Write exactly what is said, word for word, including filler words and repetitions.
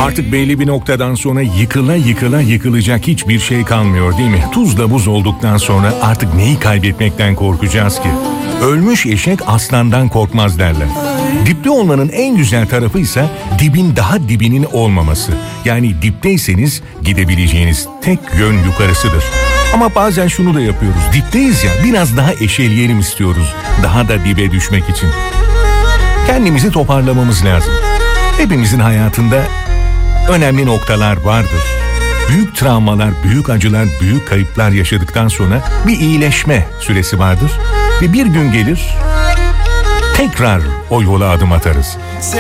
Artık belli bir noktadan sonra yıkıla yıkıla yıkılacak hiçbir şey kalmıyor değil mi? Tuzla buz olduktan sonra artık neyi kaybetmekten korkacağız ki? Ölmüş eşek aslandan korkmaz derler. Dipte olmanın en güzel tarafı ise dibin daha dibinin olmaması. Yani dipteyseniz gidebileceğiniz tek yön yukarısıdır. Ama bazen şunu da yapıyoruz. Dipteyiz ya, biraz daha eşeleyelim istiyoruz. Daha da dibe düşmek için. Kendimizi toparlamamız lazım. Hepimizin hayatında önemli noktalar vardır. Büyük travmalar, büyük acılar, büyük kayıplar yaşadıktan sonra bir iyileşme süresi vardır. Ve bir gün gelir, tekrar o yola adım atarız.